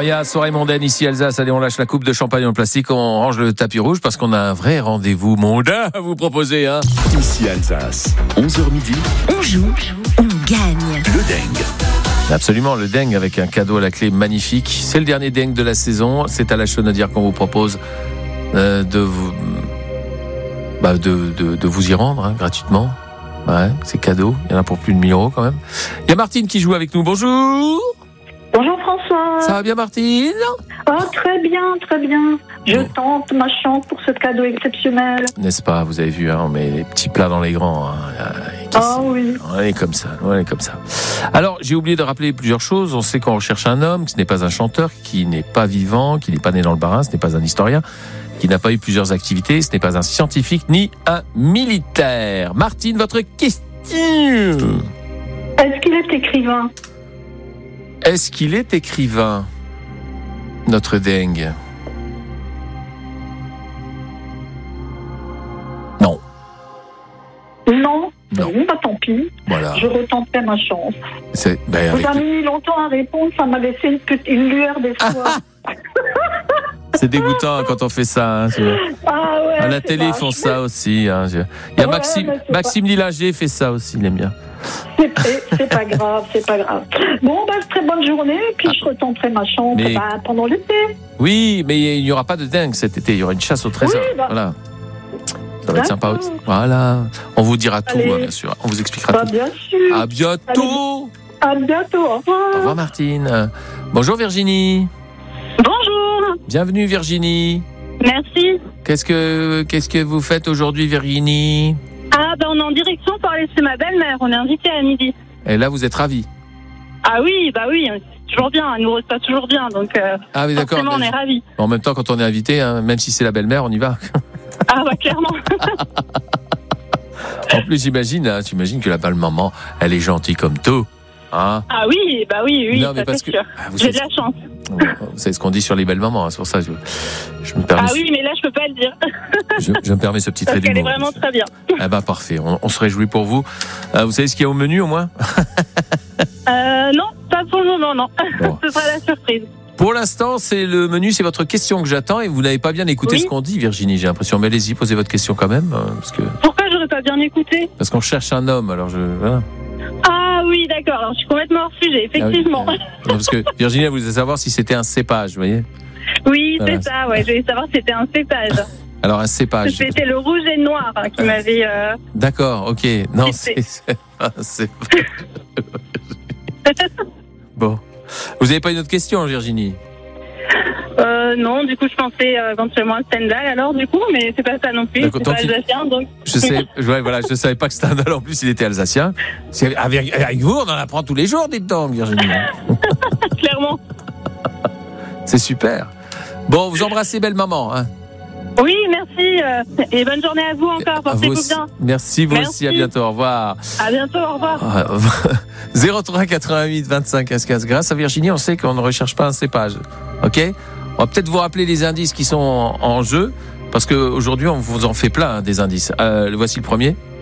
Gloria, soirée mondaine ici Alsace. Allez, on lâche la coupe de champagne en plastique, on range le tapis rouge parce qu'on a un vrai rendez-vous mondain à vous proposer. Ici Alsace, 11h midi. On joue, on gagne. Le dingue. Absolument, le dingue avec un cadeau à la clé magnifique. C'est le dernier dingue de la saison. C'est à la Chenaudière qu'on vous propose de vous y rendre gratuitement. Ouais, c'est cadeau. Il y en a pour plus de 1 000 € quand même. Il y a Martine qui joue avec nous. Bonjour. Bonjour François. Ça va bien Martine? Oh, très bien, très bien. Je tente ma chance pour ce cadeau exceptionnel. N'est-ce pas? Vous avez vu, on met les petits plats dans les grands. Oui. On est comme ça, Alors, j'ai oublié de rappeler plusieurs choses. On sait qu'on recherche un homme, que ce n'est pas un chanteur, qui n'est pas vivant, qui n'est pas né dans le Bas-Rhin, ce n'est pas un historien, qui n'a pas eu plusieurs activités, ce n'est pas un scientifique ni un militaire. Martine, votre question. Est-ce qu'il est écrivain? Est-ce qu'il est écrivain, notre dingue? Non. Non. Non. Bon, tant pis. Voilà. Je retenterai ma chance. Vous avec... avez mis longtemps à répondre, ça m'a laissé une lueur d'espoir. C'est dégoûtant quand on fait ça. Ouais, à la télé, ils font ça aussi. Il y a Maxime Lillinger fait ça aussi, il aime bien. C'est pas grave, c'est pas grave. Bon, très bonne journée, puis je retenterai ma chance pendant l'été. Oui, mais il n'y aura pas de dingue cet été, il y aura une chasse au trésor. Oui, voilà. Ça va être sympa aussi. Voilà. On vous dira tout, bien sûr. On vous expliquera tout. Bien sûr. À bientôt. À bientôt, au revoir. Au revoir Martine. Bonjour Virginie. Bonjour. Bienvenue Virginie. Merci. Qu'est-ce que vous faites aujourd'hui Virginie? On est en direction pour aller chez ma belle-mère. On est invité à midi. Et là vous êtes ravie? Ah oui, c'est toujours bien. Elle nous reçoit toujours bien, donc oui, d'accord. Forcément on est ravis. En même temps, quand on est invité, même si c'est la belle-mère, on y va. Clairement. En plus, j'imagine que la belle-maman, elle est gentille comme tout. Ah oui, non, mais parce que j'ai de la chance. Vous savez ce qu'on dit sur les belles-mamans, c'est pour ça que je me permets. Ah oui, mais là, je peux pas le dire. je me permets ce petit trait d'humour. Parce qu'elle est vraiment très bien. Parfait, on se réjouit pour vous. Vous savez ce qu'il y a au menu, au moins? Non, pas pour le moment, non. Bon. Ce sera la surprise. Pour l'instant, c'est le menu, c'est votre question que j'attends et vous n'avez pas bien écouté ce qu'on dit, Virginie, j'ai l'impression. Mais allez-y, posez votre question quand même. Pourquoi j'aurais pas bien écouté? Parce qu'on cherche un homme, alors voilà. Ah oui, d'accord, alors je suis complètement hors sujet, effectivement. Non, parce que Virginie, elle voulait savoir si c'était un cépage, vous voyez? Oui, voilà. C'est ça, je voulais savoir si c'était un cépage. Alors, un cépage. C'était le rouge et le noir qui m'avait... D'accord, ok. Non, c'est pas un cépage. Bon. Vous n'avez pas une autre question, Virginie? Non, du coup, je pensais éventuellement à Stendhal, alors, du coup, mais c'est pas ça non plus. C'est pas alsacien, donc. Je savais pas que Stendhal, en plus, il était alsacien. Avec vous, on en apprend tous les jours, dites donc, Virginie. Clairement. C'est super. Bon, vous embrassez belle maman, Oui, merci. Et bonne journée à vous encore. Portez-vous bien. Merci, vous aussi. À bientôt. Au revoir. À bientôt. Au revoir. 03 88 25 15 15. Grâce à Virginie, on sait qu'on ne recherche pas un cépage. OK? On va peut-être vous rappeler les indices qui sont en jeu. Parce qu'aujourd'hui, on vous en fait plein, des indices. Voici le premier.